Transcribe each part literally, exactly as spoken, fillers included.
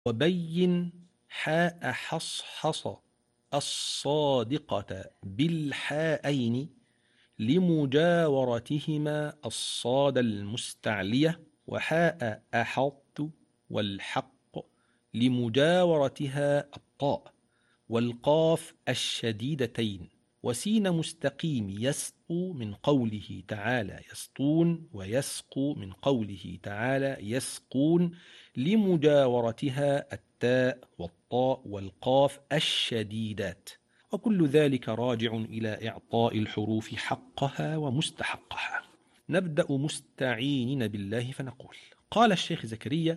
وبين حاء حصحص الصادقة بالحاءين لمجاورتهما الصاد المستعلية، وحاء أحط والحق لمجاورتها الطاء والقاف الشديدتين، وسين مستقيم يسقو من قوله تعالى يسطون، ويسقو من قوله تعالى يسقون لمجاورتها التاء والطاء والقاف الشديدات. وكل ذلك راجع إلى إعطاء الحروف حقها ومستحقها. نبدأ مستعينين بالله فنقول: قال الشيخ زكريا: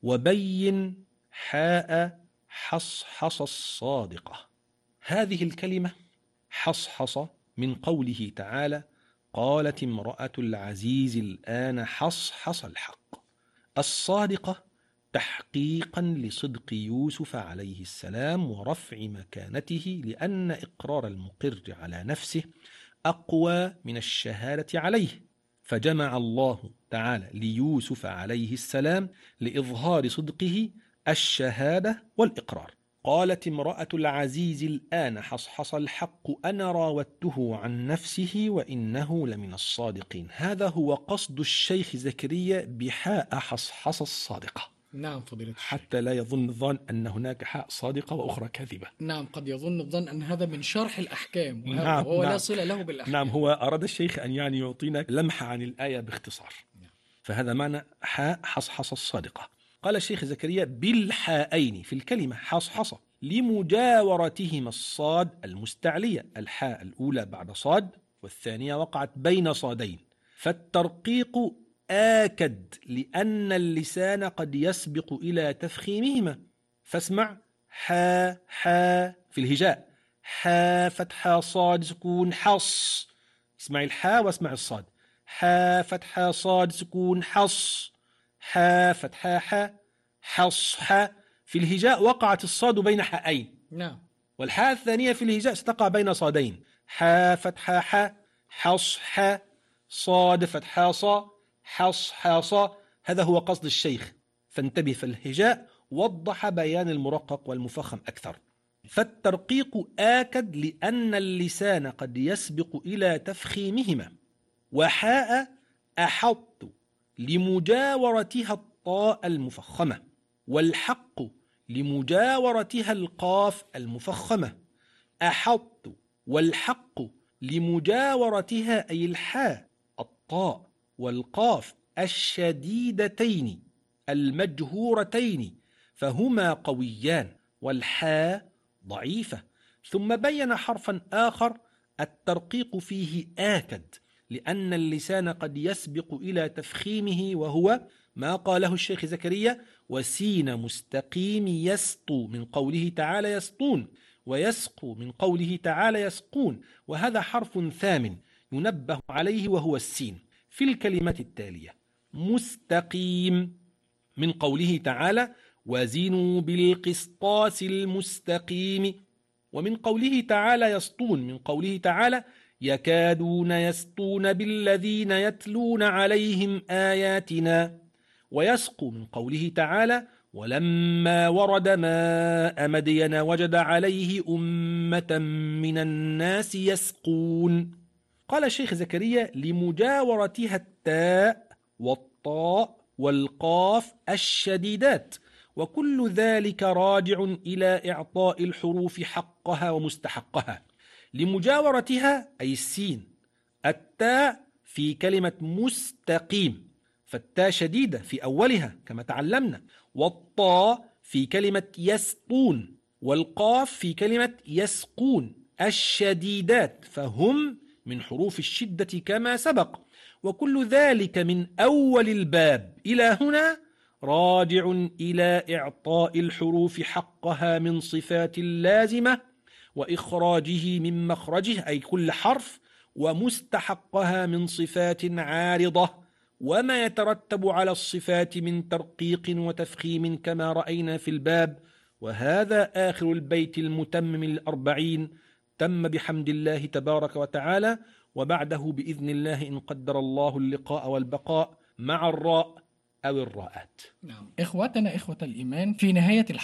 وبين حاء حصحص الصادقة. هذه الكلمة حصحص من قوله تعالى: قالت امرأة العزيز الآن حصحص الحق. الصادقة تحقيقا لصدق يوسف عليه السلام ورفع مكانته، لأن إقرار المقر على نفسه أقوى من الشهادة عليه، فجمع الله تعالى ليوسف عليه السلام لإظهار صدقه الشهادة والإقرار. قالت امرأة العزيز الآن حصحص الحق أنا راودته عن نفسه وإنه لمن الصادقين. هذا هو قصد الشيخ زكريا بحاء حصحص الصادقة. نعم فضيلة الشيخ. حتى لا يظن الظن أن هناك حاء صادقة وأخرى كاذبة. نعم، قد يظن الظن أن هذا من شرح الأحكام نعم وهو نعم لا صلة له بالأحكام. نعم، هو أراد الشيخ أن يعني يعطينا لمحة عن الآية باختصار. نعم. فهذا معنى حاء حصحص الصادقة. قال الشيخ زكريا: بالحاءين في الكلمة حصحص لمجاورتهما الصاد المستعلية، الحاء الأولى بعد صاد والثانية وقعت بين صادين، فالترقيق آكد لأن اللسان قد يسبق إلى تفخيمهما. فاسمع: حا حا في الهجاء، حا فتحة صاد سكون حص. اسمع الحاء واسمع الصاد، حا فتحة صاد سكون حص، حا فتحة حا حص حا. في الهجاء وقعت الصاد بين حائين. نعم. والحاء الثانية في الهجاء ستقع بين صادين، حا فتحة حا حص حا، صاد فتحة صا حص حاصا. هذا هو قصد الشيخ، فانتبه. في الهجاء وضح بيان المرقق والمفخم أكثر. فالترقيق آكد لأن اللسان قد يسبق إلى تفخيمهما. وحاء أحط لمجاورتها الطاء المفخمة، والحق لمجاورتها القاف المفخمة. أحط والحق لمجاورتها أي الحاء الطاء والقاف الشديدتين المجهورتين، فهما قويان والحاء ضعيفة. ثم بين حرفا آخر الترقيق فيه آكد لأن اللسان قد يسبق إلى تفخيمه، وهو ما قاله الشيخ زكريا: وسين مستقيم يسطو من قوله تعالى يسطون، ويسقو من قوله تعالى يسقون. وهذا حرف ثامن ينبه عليه وهو السين في الكلمة التالية: مستقيم من قوله تعالى وزنوا بالقسطاس المستقيم، ومن قوله تعالى يسطون من قوله تعالى يكادون يسطون بالذين يتلون عليهم آياتنا، ويسقو من قوله تعالى ولما ورد ماء مدين وجد عليه أمة من الناس يسقون. قال الشيخ زكريا: لمجاورتها التاء والطاء والقاف الشديدات، وكل ذلك راجع إلى إعطاء الحروف حقها ومستحقها. لمجاورتها أي السين، التاء في كلمة مستقيم فالتاء شديدة في أولها كما تعلمنا، والطاء في كلمة يسقون، والقاف في كلمة يسقون الشديدات، فهم من حروف الشدة كما سبق. وكل ذلك من أول الباب إلى هنا راجع إلى إعطاء الحروف حقها من صفات لازمة، وإخراجه من مخرجه أي كل حرف، ومستحقها من صفات عارضة، وما يترتب على الصفات من ترقيق وتفخيم كما رأينا في الباب. وهذا آخر البيت المتمم الأربعين، تم بحمد الله تبارك وتعالى. وبعده بإذن الله إن قدر الله اللقاء والبقاء مع الراء أو الراءات. نعم. إخوتنا إخوة الإيمان، في نهاية